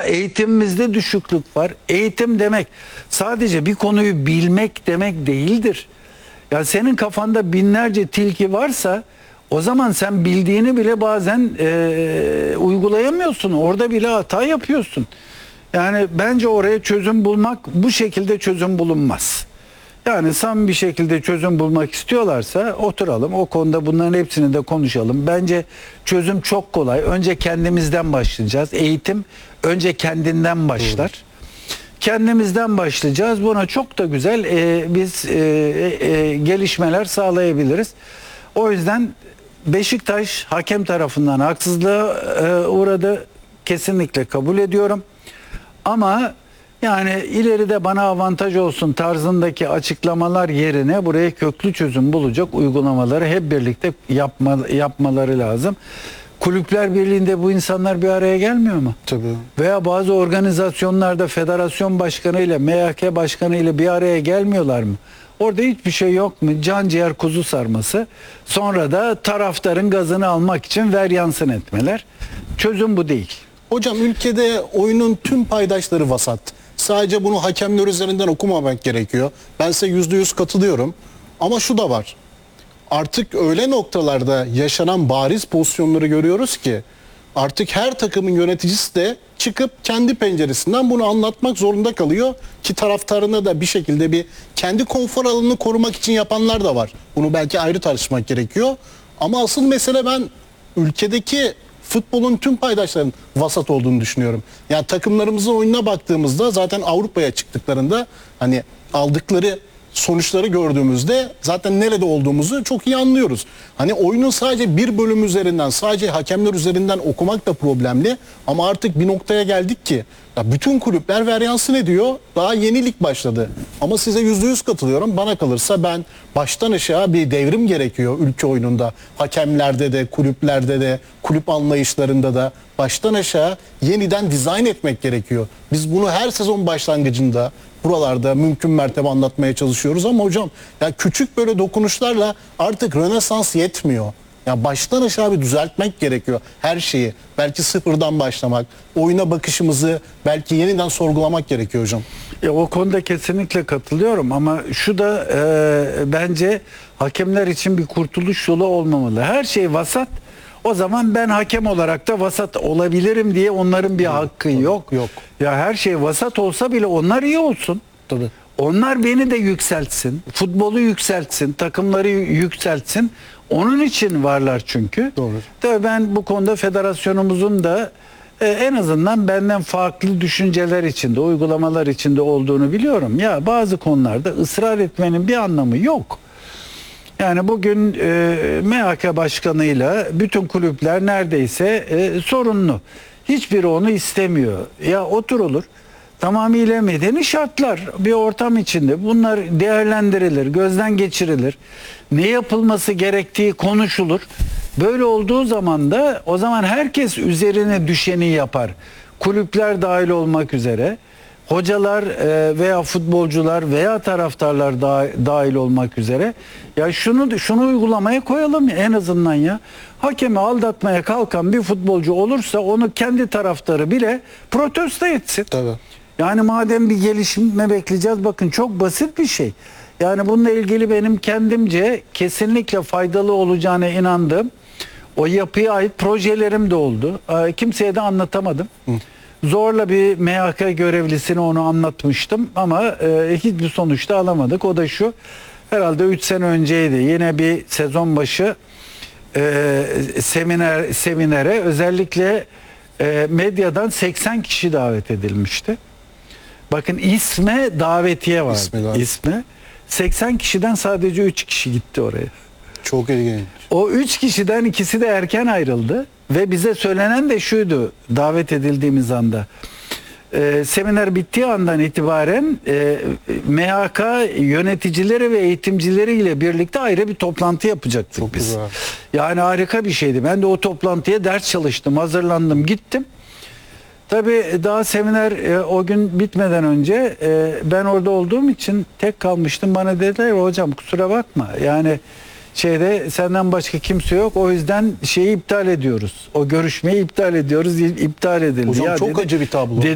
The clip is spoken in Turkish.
eğitimimizde düşüklük var. Eğitim demek sadece bir konuyu bilmek demek değildir. Ya senin kafanda binlerce tilki varsa o zaman sen bildiğini bile bazen uygulayamıyorsun. Orada bile hata yapıyorsun. Yani bence oraya çözüm bulmak, bu şekilde çözüm bulunmaz. Yani samimi bir şekilde çözüm bulmak istiyorlarsa oturalım, o konuda bunların hepsini de konuşalım. Bence çözüm çok kolay. Önce kendimizden başlayacağız. Eğitim önce kendinden başlar. Kendimizden başlayacağız. Buna çok da güzel biz gelişmeler sağlayabiliriz. O yüzden Beşiktaş hakem tarafından haksızlığa uğradı. Kesinlikle kabul ediyorum. Ama yani ileride bana avantaj olsun tarzındaki açıklamalar yerine buraya köklü çözüm bulacak uygulamaları hep birlikte yapmaları lazım. Kulüpler Birliği'nde bu insanlar bir araya gelmiyor mu? Tabii. Veya bazı organizasyonlarda federasyon başkanı ile MHK başkanı ile bir araya gelmiyorlar mı? Orada hiçbir şey yok mu? Can ciğer kuzu sarması. Sonra da taraftarın gazını almak için ver yansın etmeler. Çözüm bu değil. Hocam ülkede oyunun tüm paydaşları vasat. Sadece bunu hakemler üzerinden okumamak gerekiyor. Ben size %100 katılıyorum. Ama şu da var. Artık öyle noktalarda yaşanan bariz pozisyonları görüyoruz ki artık her takımın yöneticisi de çıkıp kendi penceresinden bunu anlatmak zorunda kalıyor ki taraftarına da bir şekilde bir kendi konfor alanını korumak için yapanlar da var. Bunu belki ayrı tartışmak gerekiyor. Ama asıl mesele ben ülkedeki futbolun tüm paydaşlarının vasat olduğunu düşünüyorum. Yani takımlarımızın oyununa baktığımızda zaten Avrupa'ya çıktıklarında hani aldıkları sonuçları gördüğümüzde zaten nerede olduğumuzu çok iyi anlıyoruz. Hani oyunun sadece bir bölüm üzerinden, sadece hakemler üzerinden okumak da problemli. Ama artık bir noktaya geldik ki ya bütün kulüpler ver yansın ediyor. Daha yeni lig başladı. Ama size %100 katılıyorum. Bana kalırsa ben baştan aşağı bir devrim gerekiyor ülke oyununda. Hakemlerde de, kulüplerde de, kulüp anlayışlarında da baştan aşağı yeniden dizayn etmek gerekiyor. Biz bunu her sezon başlangıcında buralarda mümkün mertebe anlatmaya çalışıyoruz ama hocam ya küçük böyle dokunuşlarla artık Rönesans yetmiyor. Ya baştan aşağı bir düzeltmek gerekiyor her şeyi. Belki sıfırdan başlamak, oyuna bakışımızı belki yeniden sorgulamak gerekiyor hocam. O konuda kesinlikle katılıyorum ama şu da bence hakemler için bir kurtuluş yolu olmamalı. Her şey vasat. O zaman ben hakem olarak da vasat olabilirim diye onların bir hakkı yok. Yok. Ya her şey vasat olsa bile onlar iyi olsun. Tabii. Onlar beni de yükseltsin. Futbolu yükseltsin, takımları yükseltsin. Onun için varlar çünkü. Doğru. Tabii ben bu konuda federasyonumuzun da en azından benden farklı düşünceler içinde, uygulamalar içinde olduğunu biliyorum. Ya bazı konularda ısrar etmenin bir anlamı yok. Yani bugün MHK başkanıyla bütün kulüpler neredeyse sorunlu. Hiçbiri onu istemiyor. Ya oturulur. Tamamıyla medeni şartlar bir ortam içinde bunlar değerlendirilir, gözden geçirilir. Ne yapılması gerektiği konuşulur. Böyle olduğu zaman da o zaman herkes üzerine düşeni yapar. Kulüpler dahil olmak üzere. Hocalar veya futbolcular veya taraftarlar dahil olmak üzere ya şunu uygulamaya koyalım en azından ya. Hakemi aldatmaya kalkan bir futbolcu olursa onu kendi taraftarı bile protesto etsin. Tabii. Yani madem bir gelişme bekleyeceğiz bakın çok basit bir şey. Yani bununla ilgili benim kendimce kesinlikle faydalı olacağına inandığım o yapıya ait projelerim de oldu. Kimseye de anlatamadım. Zorla bir MHK görevlisine onu anlatmıştım ama hiçbir sonuçta alamadık. O da herhalde 3 sene önceydi. Yine bir sezon başı seminere özellikle medyadan 80 kişi davet edilmişti. Bakın isme davetiye var. İsme. 80 kişiden sadece 3 kişi gitti oraya. Çok ilginç. O 3 kişiden ikisi de erken ayrıldı ve bize söylenen de şuydu davet edildiğimiz anda. Seminer bittiği andan itibaren MHK yöneticileri ve eğitimcileriyle birlikte ayrı bir toplantı yapacaktık Çok biz. güzel. Yani harika bir şeydi. Ben de o toplantıya ders çalıştım, hazırlandım, gittim. Tabii daha seminer o gün bitmeden önce ben orada olduğum için tek kalmıştım. Bana dediler hocam kusura bakma yani senden başka kimse yok o yüzden şeyi iptal ediyoruz. O görüşmeyi iptal ediyoruz. İptal edildi. Hocam ya çok dedi, acı bir tablo.